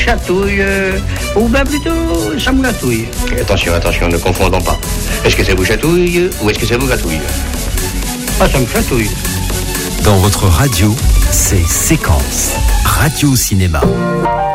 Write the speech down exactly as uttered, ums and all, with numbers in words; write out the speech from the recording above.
Chatouille, euh, ou bien plutôt, ça me gratouille. Attention, attention, ne confondons pas. Est-ce que ça vous chatouille ou est-ce que ça vous gratouille? Ah, ça me chatouille. Dans votre radio, c'est Séquence Radio Cinéma.